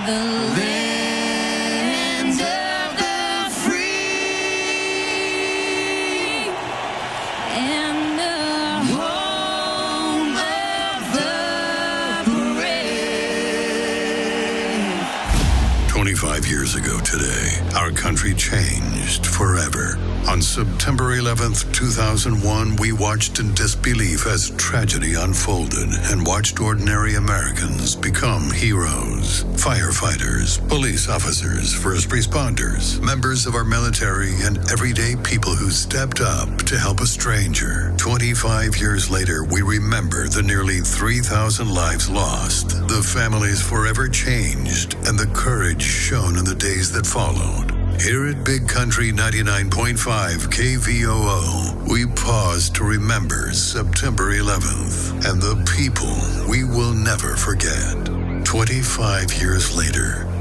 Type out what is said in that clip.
the land of the free and the home of the brave. 25 years ago today, our country changed forever. On September 11th, 2001, we watched in disbelief as tragedy unfolded and watched ordinary Americans become heroes. Firefighters, police officers, first responders, members of our military, and everyday people who stepped up to help a stranger. 25 years later, we remember the nearly 3,000 lives lost, the families forever changed, and the courage shown in the days that followed. Here at Big Country 99.5 KVOO, we pause to remember September 11th and the people we will never forget. 25 years later,